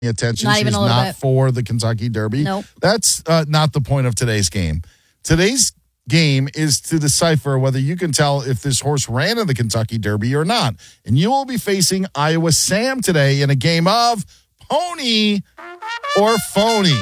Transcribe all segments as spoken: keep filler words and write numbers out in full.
attention. Not She's even a little not bit. for the Kentucky Derby. Nope. That's uh, not the point of today's game. Today's game is to decipher whether you can tell if this horse ran in the Kentucky Derby or not. And you will be facing Iowa Sam today in a game of pony or phony.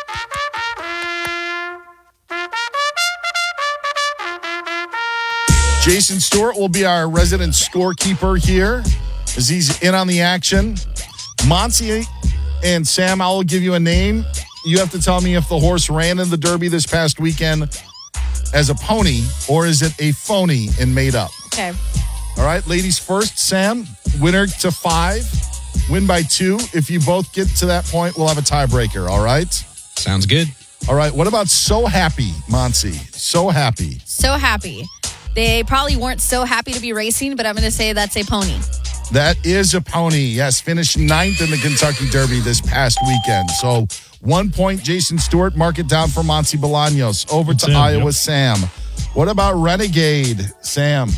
Jason Stewart will be our resident scorekeeper here as he's in on the action. Monty and Sam, I will give you a name. You have to tell me if the horse ran in the Derby this past weekend as a pony or is it a phony and made up. Okay. All right, ladies first. Sam, winner to five, win by two. If you both get to that point, we'll have a tiebreaker, all right? Sounds good. All right, what about So Happy, Monty? So Happy. So happy. They probably weren't so happy to be racing, but I'm going to say that's a pony. That is a pony. Yes, finished ninth in the Kentucky Derby this past weekend. So one point, Jason Stewart. Mark it down for Monty Bolaños. Over to Sam, Iowa yep. Sam. What about Renegade, Sam?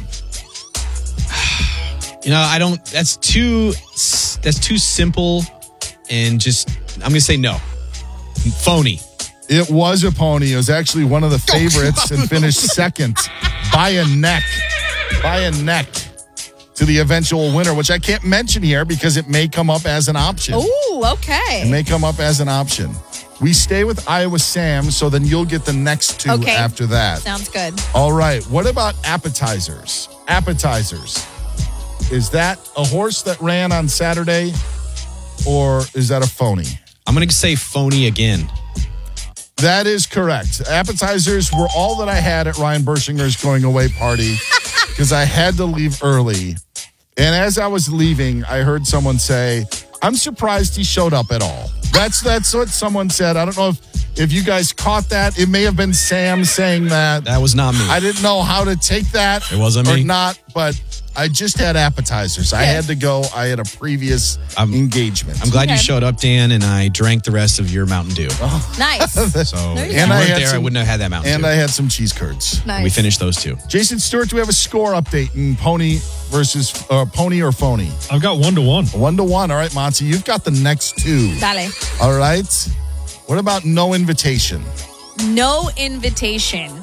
You know, I don't. That's too. That's too simple, and just. I'm gonna say no. Phony. It was a pony. It was actually one of the favorites and finished second by a neck. By a neck to the eventual winner, which I can't mention here because it may come up as an option. Ooh, okay. It may come up as an option. We stay with Iowa Sam, so then you'll get the next two Okay. after that. Sounds good. All right. What about appetizers? Appetizers. Is that a horse that ran on Saturday or is that a phony? I'm gonna say phony again. That is correct. Appetizers were all that I had at Ryan Bershinger's going away party because I had to leave early. And as I was leaving, I heard someone say, I'm surprised he showed up at all. That's that's what someone said. I don't know if, if you guys caught that. It may have been Sam saying that. That was not me. I didn't know how to take that. It wasn't or me. not, but I just had appetizers. I had to go. I had a previous I'm- engagement. I'm glad you Okay. showed up, Dan, and I drank the rest of your Mountain Dew. Nice. So There if you you go. weren't And I had there, I some- wouldn't have had that Mountain and Dew. I had some cheese curds. Nice. We finished those two. Jason Stewart, do we have a score update in pony versus uh, pony or phony? I've got one to one. One to one. All right, Monty, you've got the next two. Dale. All right. What about no invitation? No invitation.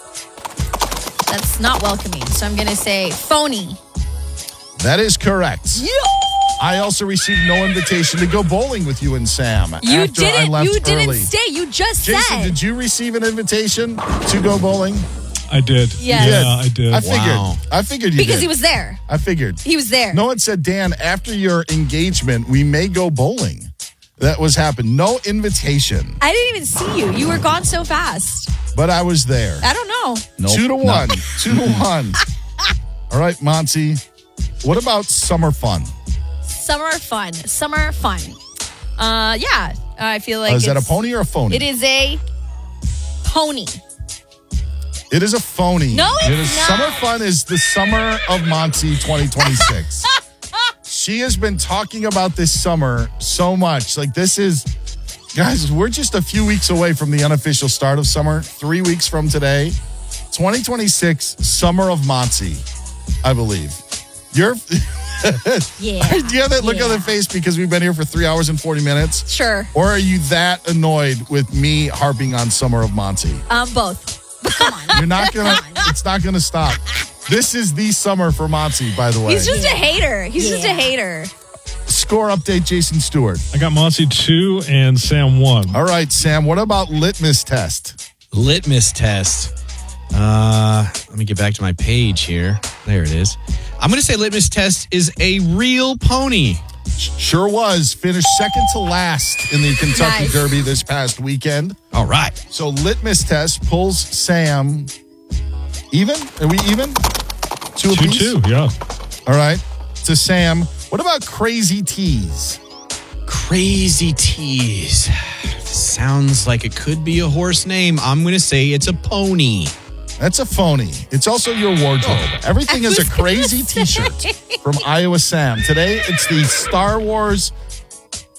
That's not welcoming. So I'm going to say phony. That is correct. I also received no invitation to go bowling with you and Sam You after I didn't. left You didn't early. stay. You just Jason, said. did you receive an invitation to go bowling? I did. Yes. Yeah, I did. I figured. Wow. I figured you because did. he was there. I figured. He was there. No one said, Dan, after your engagement, we may go bowling. That was happened. No invitation, I didn't even see you. You were gone so fast. but I was there. I don't know. Nope. Two to one. Two to one. All right, Monty. What about summer fun? Summer fun. Summer fun. Uh, yeah. I feel like Uh, is that a it's- pony or a phony? It is a pony. It is a phony. No, it's It is- not. Summer fun is the summer of Monty twenty twenty-six. She has been talking about this summer so much. Like this is, guys, we're just a few weeks away from the unofficial start of summer. Three weeks from today. twenty twenty-six, summer of Monty, I believe. You're... Yeah. Do you have that look on Yeah. the face because we've been here for three hours and forty minutes? Sure. Or are you that annoyed with me harping on Summer of Monty? Um, both. Come on. You're not gonna. It's not gonna stop. This is the summer for Monty, by the way. He's just a hater. He's just a Yeah. hater. Score update, Jason Stewart. I got Monty two and Sam one. All right, Sam. What about litmus test? Litmus test. Uh, let me get back to my page here. There it is. I'm going to say litmus test is a real pony. Sure was. Finished second to last in the Kentucky Nice. Derby this past weekend. All right. So litmus test pulls Sam even. Are we even? Two Two apiece? two, yeah. All right. To Sam. What about Crazy Tease? Crazy Tease. Sounds like it could be a horse name. I'm going to say it's a pony. That's a phony. It's also your wardrobe. Everything I is a was gonna crazy say. t-shirt from Iowa Sam. Today, it's the Star Wars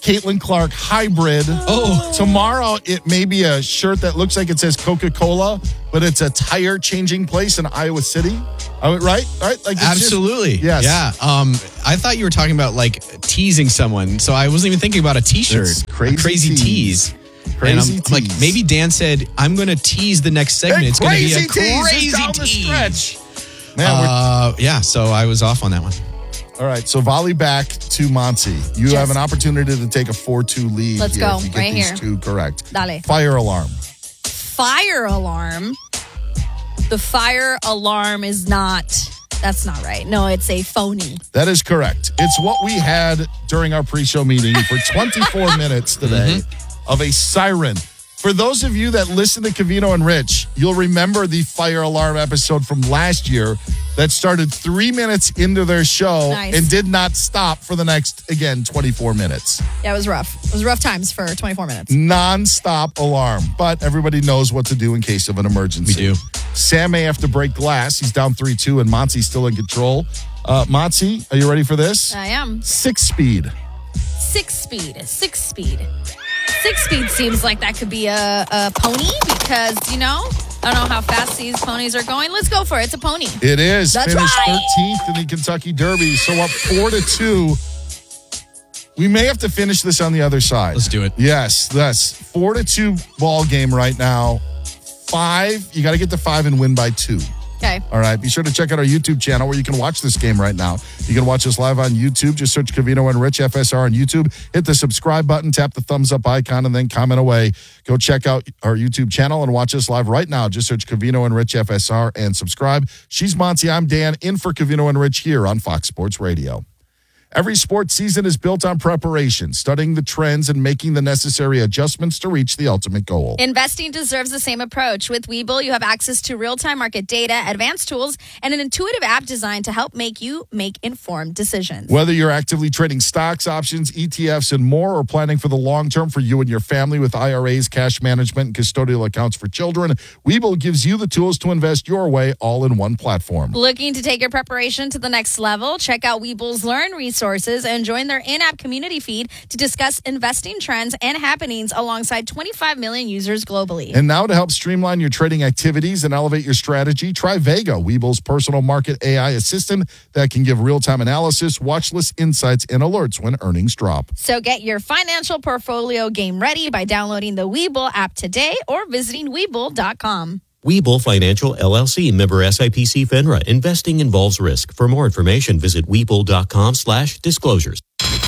Caitlin Clark hybrid. Oh. Tomorrow, it may be a shirt that looks like it says Coca-Cola, but it's a tire changing place in Iowa City. Oh, right? Right? Like it's Absolutely. Just, yes. Yeah. Um, I thought you were talking about like teasing someone, so I wasn't even thinking about a T-shirt. It's crazy a crazy tease. tease. Crazy and I'm, tease. I'm like, maybe Dan said, I'm going to tease the next segment. Hey, it's going to be a crazy tease crazy is down the tease. stretch. Man, we're- Uh, yeah, so I was off on that one. all right, so volley back to Monty. You Yes. have an opportunity to take a four two lead. Let's here go, if you get right these here. two correct. Dale. Fire alarm. Fire alarm. The fire alarm is not, that's not right. No, it's a phony. That is correct. It's what we had during our pre-show meeting for twenty-four minutes today of a siren. For those of you that listen to Covino and Rich, you'll remember the fire alarm episode from last year that started three minutes into their show Nice. and did not stop for the next, again, twenty-four minutes. Yeah, it was rough. It was rough times for twenty-four minutes. Non-stop alarm, but everybody knows what to do in case of an emergency. We do. Sam may have to break glass. He's down three two, and Monty's still in control. Uh, Monty, are you ready for this? I am. Six speed. Six speed. Six speed. Six speed seems like that could be a, a pony because, you know, I don't know how fast these ponies are going. Let's go for it. It's a pony. It is. That's Finished right. thirteenth in the Kentucky Derby. So up four to two. We may have to finish this on the other side. Let's do it. Yes, yes. Four to two ball game right now. Five. You got to get to five and win by two. Okay. All right. Be sure to check out our YouTube channel where you can watch this game right now. You can watch us live on YouTube. Just search Covino and Rich F S R on YouTube. Hit the subscribe button, tap the thumbs up icon, and then comment away. Go check out our YouTube channel and watch us live right now. Just search Covino and Rich F S R and subscribe. She's Monty. I'm Dan, in for Covino and Rich here on Fox Sports Radio. Every sports season is built on preparation, studying the trends and making the necessary adjustments to reach the ultimate goal. Investing deserves the same approach. With Webull, you have access to real-time market data, advanced tools, and an intuitive app designed to help make you make informed decisions. Whether you're actively trading stocks, options, E T Fs, and more, or planning for the long term for you and your family with I R As, cash management, and custodial accounts for children, Webull gives you the tools to invest your way all in one platform. Looking to take your preparation to the next level? Check out Webull's Learn resources and join their in-app community feed to discuss investing trends and happenings alongside twenty-five million users globally. And now to help streamline your trading activities and elevate your strategy, try Vega, Webull's personal market A I assistant that can give real-time analysis, watch list insights, and alerts when earnings drop. So get your financial portfolio game ready by downloading the Webull app today or visiting Webull dot com. Webull Financial, L L C, member S I P C FINRA. Investing involves risk. For more information, visit Webull.com slash disclosures.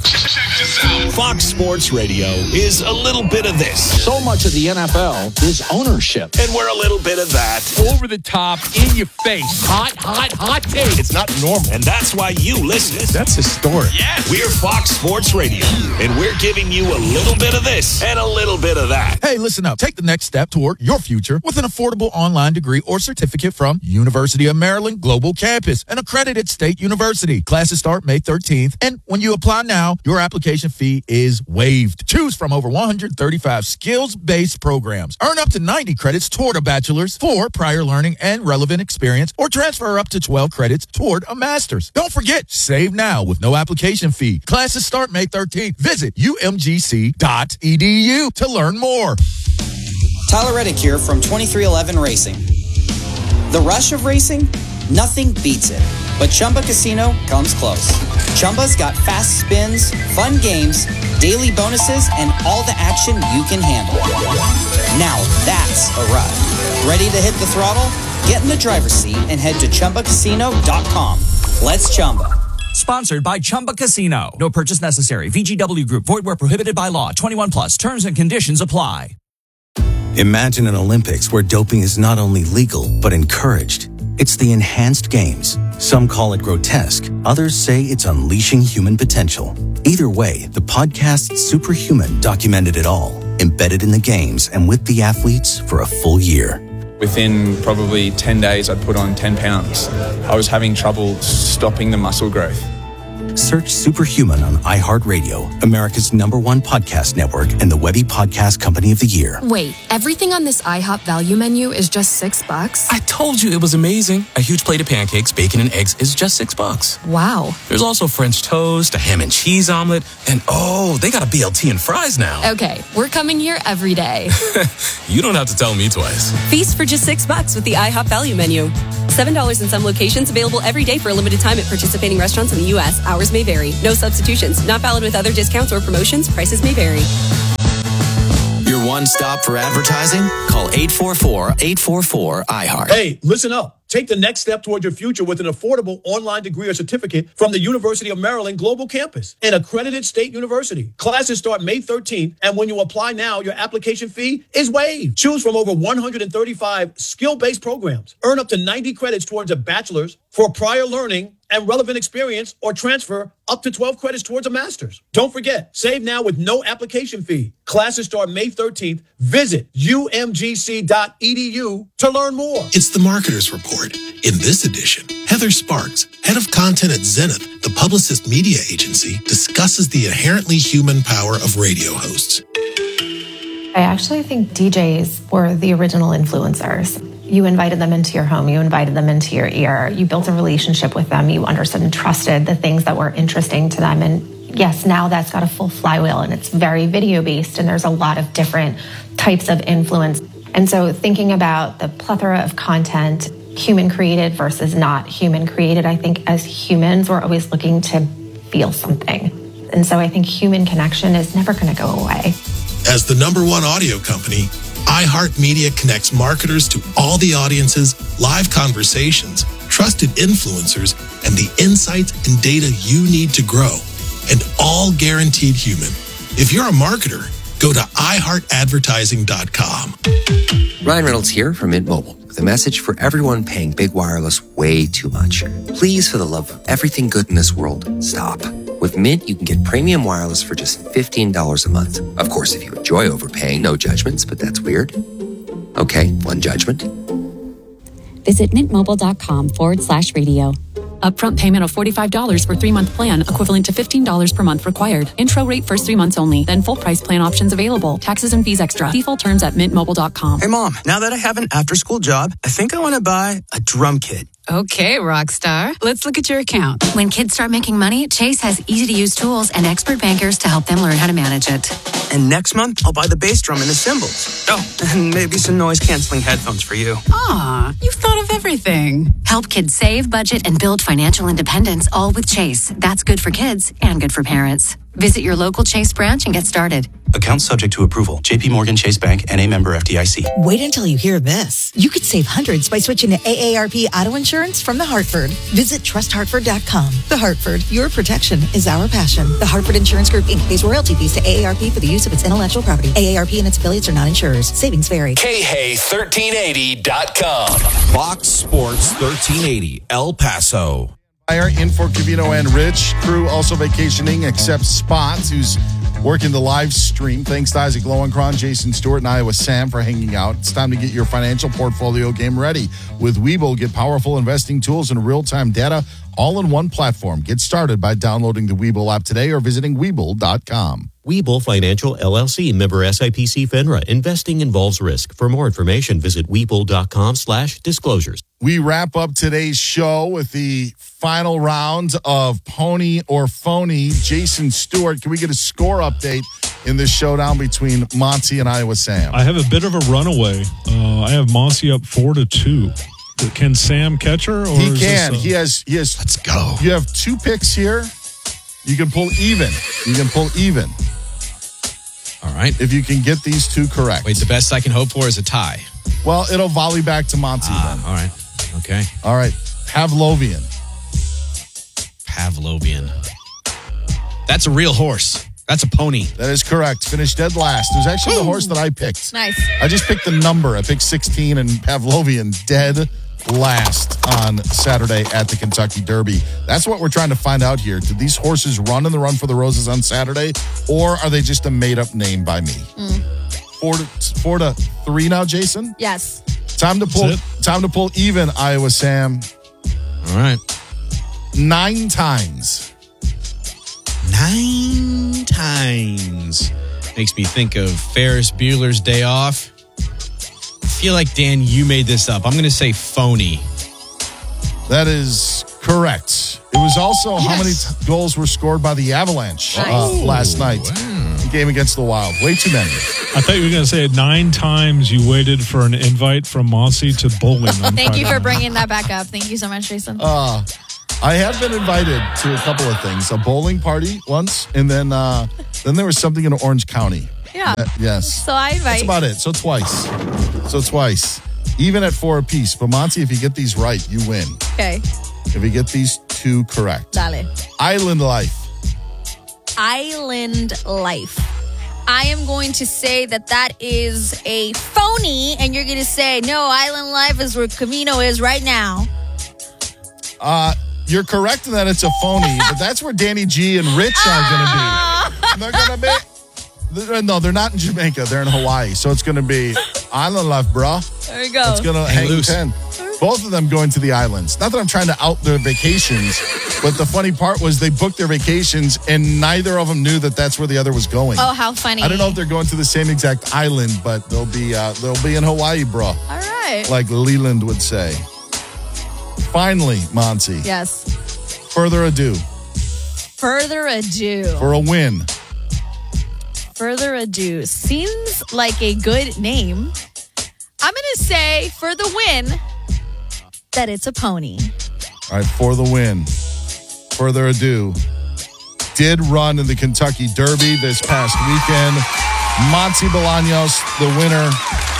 Fox Sports Radio is a little bit of this. So much of the N F L is ownership. And we're a little bit of that. Over the top, in your face. Hot, hot, hot take. It's not normal. And that's why you listen. That's historic. Yes. We're Fox Sports Radio. And we're giving you a little bit of this and a little bit of that. Hey, listen up. Take the next step toward your future with an affordable online degree or certificate from University of Maryland Global Campus, an accredited state university. Classes start May thirteenth. And when you apply now, your application fee is waived. Choose from over one hundred thirty-five skills-based programs. Earn up to ninety credits toward a bachelor's for prior learning and relevant experience, or transfer up to twelve credits toward a master's. Don't forget, save now with no application fee. Classes start May thirteenth. Visit U M G C dot E D U to learn more. Tyler Reddick here from twenty-three eleven Racing. The rush of racing? Nothing beats it. But Chumba Casino comes close. Chumba's got fast spins, fun games, daily bonuses, and all the action you can handle. Now that's a ride. Ready to hit the throttle? Get in the driver's seat and head to Chumba Casino dot com. Let's Chumba. Sponsored by Chumba Casino. No purchase necessary. V G W Group. Void where prohibited by law. twenty-one plus. Terms and conditions apply. Imagine an Olympics where doping is not only legal, but encouraged. It's the enhanced games. Some call it grotesque. Others say it's unleashing human potential. Either way, the podcast Superhuman documented it all, embedded in the games and with the athletes for a full year. Within probably ten days, I'd put on ten pounds. I was having trouble stopping the muscle growth. Search Superhuman on iHeartRadio, America's number one podcast network and the Webby Podcast Company of the Year. Wait, everything on this IHOP value menu is just six bucks? I told you it was amazing. A huge plate of pancakes, bacon, and eggs is just six bucks. Wow. There's also French toast, a ham and cheese omelet, and oh, they got a B L T and fries now. Okay, we're coming here every day. You don't have to tell me twice. Feast for just six bucks with the IHOP value menu. Seven dollars in some locations, available every day for a limited time at participating restaurants in the U S. Hours may vary. No substitutions. Not valid with other discounts or promotions. Prices may vary. Your one stop for advertising? Call eight four four, eight four four, I heart. Hey, listen up. Take the next step toward your future with an affordable online degree or certificate from the University of Maryland Global Campus, an accredited state university. Classes start May thirteenth, and when you apply now, your application fee is waived. Choose from over one hundred thirty-five skill-based programs. Earn up to ninety credits towards a bachelor's for prior learning and relevant experience, or transfer up to twelve credits towards a master's. Don't forget, save now with no application fee. Classes start May thirteenth. Visit U M G C dot E D U to learn more. It's the Marketer's Report. In this edition, Heather Sparks, head of content at Zenith, the Publicist media agency, discusses the inherently human power of radio hosts. I actually think D Js were the original influencers. You invited them into your home, you invited them into your ear, you built a relationship with them, you understood and trusted the things that were interesting to them. And yes, now that's got a full flywheel and it's very video based and there's a lot of different types of influence. And so thinking about the plethora of content, human created versus not human created, I think as humans, we're always looking to feel something. And so I think human connection is never going to go away. As the number one audio company, iHeartMedia connects marketers to all the audiences, live conversations, trusted influencers, and the insights and data you need to grow, and all guaranteed human. If you're a marketer, go to i heart advertising dot com. Ryan Reynolds here from Mint Mobile with a message for everyone paying big wireless way too much. Please, for the love of everything good in this world, stop. With Mint, you can get premium wireless for just fifteen dollars a month. Of course, if you enjoy overpaying, no judgments, but that's weird. Okay, one judgment. Visit mintmobile.com forward slash radio. Upfront payment of forty-five dollars for three-month plan, equivalent to fifteen dollars per month required. Intro rate first three months only, then full price plan options available. Taxes and fees extra. See full terms at mint mobile dot com. Hey, Mom, now that I have an after-school job, I think I want to buy a drum kit. Okay, rock star. Let's look at your account. When kids start making money, Chase has easy-to-use tools and expert bankers to help them learn how to manage it. And next month, I'll buy the bass drum and the cymbals. Oh, and maybe some noise-canceling headphones for you. Aw, you've thought of everything. Help kids save, budget, and build financial independence, all with Chase. That's good for kids and good for parents. Visit your local Chase branch and get started. Account subject to approval. J P Morgan Chase Bank and a member F D I C. Wait until you hear this. You could save hundreds by switching to A A R P auto insurance from The Hartford. Visit trust hartford dot com. The Hartford, your protection is our passion. The Hartford Insurance Group, Incorporated pays royalty fees to A A R P for the use of its intellectual property. A A R P and its affiliates are not insurers. Savings vary. K Hay thirteen eighty dot com. Fox Sports thirteen eighty, El Paso. In for Cavino and Rich. Crew also vacationing except Spots, who's working the live stream. Thanks to Isaac Lowenkron, Jason Stewart, and Iowa Sam for hanging out. It's time to get your financial portfolio game ready. With Webull, get powerful investing tools and real-time data all in one platform. Get started by downloading the Webull app today or visiting Webull dot com. Webull Financial L L C, member S I P C FINRA. Investing involves risk. For more information, visit Webull dot com slash disclosures. We wrap up today's show with the final round of Pony or Phony. Jason Stewart, can we get a score update in this showdown between Monty and Iowa Sam? I have a bit of a runaway. Uh, I have Monty up four to two. Can Sam catch her? Or he is can. this a- He has. He has. Let's go. You have two picks here. You can pull even. You can pull even. All right. If you can get these two correct. Wait, the best I can hope for is a tie. Well, it'll volley back to Monty Ah, then. all right. Okay. All right. Pavlovian. Pavlovian. That's a real horse. That's a pony. That is correct. Finished dead last. It was actually the horse that I picked. Nice. I just picked the number. I picked sixteen, and Pavlovian dead last on Saturday at the Kentucky Derby. That's what we're trying to find out here. Did these horses run in the Run for the Roses on Saturday, or are they just a made-up name by me? Mm. Four to, four to three now, Jason? Yes. Time to pull. Time to pull even, Iowa Sam. All right. Nine times Nine times. Makes me think of Ferris Bueller's Day Off. I feel like, Dan, you made this up. I'm going to say phony. That is correct. It was also yes. how many t- goals were scored by the Avalanche uh, oh, last night. Wow. The game against the Wild. Way too many. I thought you were going to say nine times you waited for an invite from Monty to bowling. On Thank Friday. you for bringing that back up. Thank you so much, Jason. Uh, I have been invited to a couple of things. A bowling party once, and then uh, then there was something in Orange County. Yeah. Uh, yes. So I invite. That's about it. So twice. So twice. Even at four apiece. But Monty, if you get these right, you win. Okay. If you get these two correct. Dale. Island life. Island life. I am going to say that that is a phony, and you're going to say, no, island life is where Camino is right now. Uh, you're correct in that it's a phony, but that's where Danny G and Rich are going to be. They're going to be. They're, no, they're not in Jamaica. They're in Hawaii. So it's going to be island life, bro. There you go. It's going to hang loose. ten. Both of them going to the islands. Not that I'm trying to out their vacations, but the funny part was they booked their vacations and neither of them knew that that's where the other was going. Oh, how funny. I don't know if they're going to the same exact island, but they'll be uh, they'll be in Hawaii, bro. All right. Like Leland would say. Finally, Monty. Yes. Further ado. Further ado. For a win. Further ado. Seems like a good name. I'm going to say for the win that it's a pony. All right, for the win. Further ado. Did run in the Kentucky Derby this past weekend. Monty Bolaños, the winner.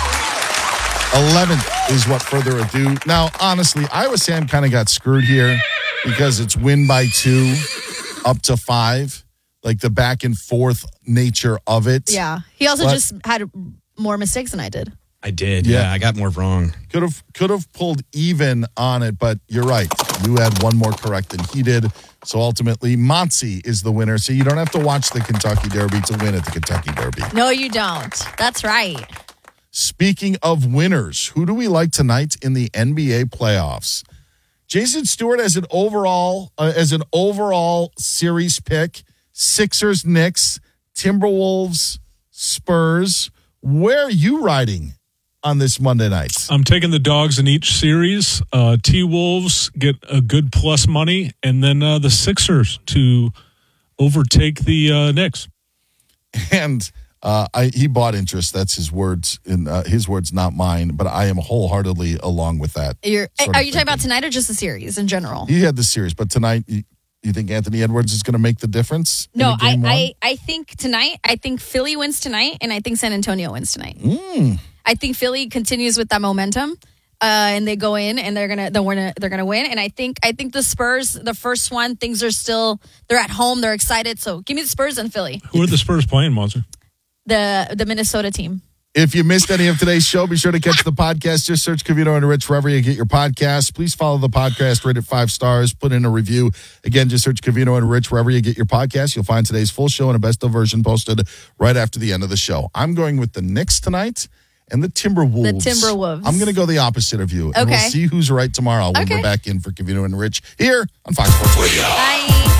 eleventh is what further ado. Now, honestly, Iowa Sam kind of got screwed here because it's win by two up to five. Like the back and forth nature of it. Yeah. He also but, just had more mistakes than I did. I did. Yeah. yeah, I got more wrong. Could have could have pulled even on it, but you're right. You had one more correct than he did. So ultimately, Monty is the winner. So you don't have to watch the Kentucky Derby to win at the Kentucky Derby. No, you don't. That's right. Speaking of winners, who do we like tonight in the N B A playoffs? Jason Stewart as an overall uh, as an overall series pick. Sixers, Knicks, Timberwolves, Spurs. Where are you riding on this Monday night? I'm taking the dogs in each series. Uh, T-Wolves get a good plus money, and then uh, the Sixers to overtake the uh, Knicks. And uh, I, he bought interest. That's his words. In uh, his words, not mine. But I am wholeheartedly along with that. You're, are you talking about tonight or just the series in general? He had the series, but tonight. You, You think Anthony Edwards is going to make the difference? No, I, I I think tonight, I think Philly wins tonight, and I think San Antonio wins tonight. Mm. I think Philly continues with that momentum, uh, and they go in and they're gonna they're gonna they're gonna win. And I think I think the Spurs, the first one, things are still they're at home, they're excited. So give me the Spurs and Philly. Who are the Spurs playing, Monster? The the Minnesota team. If you missed any of today's show, be sure to catch the podcast. Just search Covino and Rich wherever you get your podcasts. Please follow the podcast, rate it five stars, put in a review. Again, just search Covino and Rich wherever you get your podcasts. You'll find today's full show and a best of version posted right after the end of the show. I'm going with the Knicks tonight and the Timberwolves. The Timberwolves. I'm going to go the opposite of you. And okay. we'll see who's right tomorrow when okay. we're back in for Covino and Rich here on Fox Sports Radio. Bye.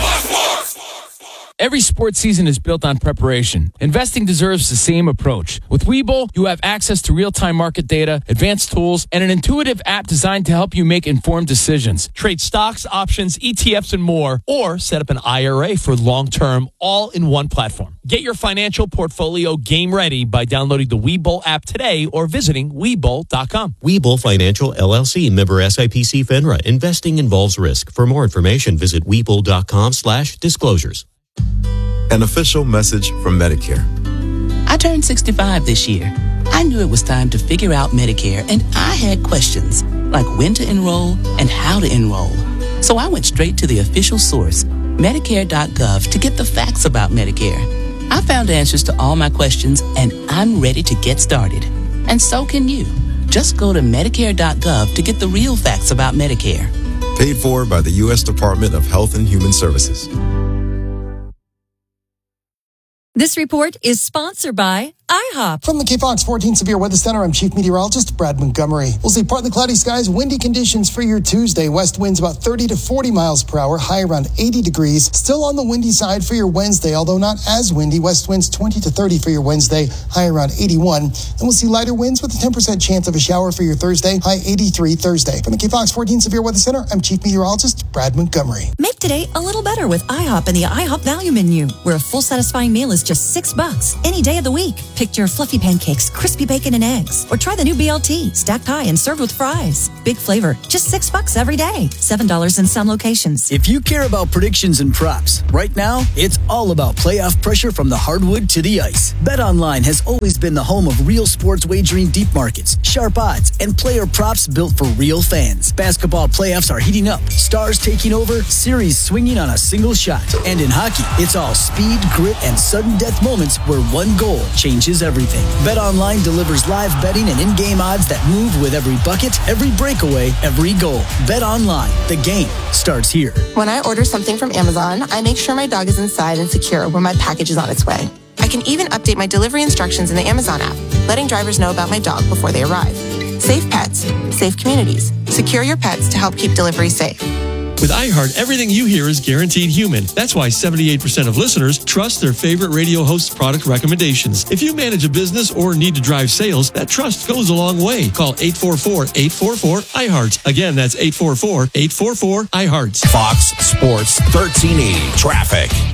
Every sports season is built on preparation. Investing deserves the same approach. With Webull, you have access to real-time market data, advanced tools, and an intuitive app designed to help you make informed decisions. Trade stocks, options, E T Fs, and more, or set up an I R A for long-term, all in one platform. Get your financial portfolio game ready by downloading the Webull app today or visiting Webull dot com. Webull Financial, L L C, member S I P C FINRA. Investing involves risk. For more information, visit Webull dot com slash disclosures. An official message from Medicare. I turned sixty-five this year. I knew it was time to figure out Medicare, and I had questions like when to enroll and how to enroll. So I went straight to the official source, Medicare dot gov, to get the facts about Medicare. I found answers to all my questions, and I'm ready to get started. And so can you. Just go to Medicare dot gov to get the real facts about Medicare. Paid for by the U S Department of Health and Human Services. This report is sponsored by I hop. From the K Fox fourteen Severe Weather Center, I'm Chief Meteorologist Brad Montgomery. We'll see partly cloudy skies, windy conditions for your Tuesday. West winds about thirty to forty miles per hour, high around eighty degrees. Still on the windy side for your Wednesday, although not as windy. West winds twenty to thirty for your Wednesday, high around eighty-one. Then we'll see lighter winds with a ten percent chance of a shower for your Thursday, high eighty-three Thursday. From the K Fox fourteen Severe Weather Center, I'm Chief Meteorologist Brad Montgomery. Make today a little better with IHOP and the IHOP Value Menu, where a full satisfying meal is just six bucks any day of the week. Pick your fluffy pancakes, crispy bacon and eggs, or try the new B L T, stacked high and served with fries. Big flavor, just six bucks every day. Seven dollars in some locations. If you care about predictions and props, right now it's all about playoff pressure from the hardwood to the ice. BetOnline has always been the home of real sports wagering deep markets, sharp odds, and player props built for real fans. Basketball playoffs are heating up, stars taking over, series swinging on a single shot. And in hockey, it's all speed, grit, and sudden death moments where one goal changes everything. BetOnline delivers live betting and in-game odds that move with every bucket, every breakaway, every goal. BetOnline, the game starts here. When I order something from Amazon, I make sure my dog is inside and secure when my package is on its way. I can even update my delivery instructions in the Amazon app, letting drivers know about my dog before they arrive. Safe pets, safe communities. Secure your pets to help keep delivery safe. With iHeart, everything you hear is guaranteed human. That's why seventy-eight percent of listeners trust their favorite radio host's product recommendations. If you manage a business or need to drive sales, that trust goes a long way. Call eight four four, eight four four, iHeart. Again, that's eight four four, eight four four, iHeart. Fox Sports thirteen eighty Traffic.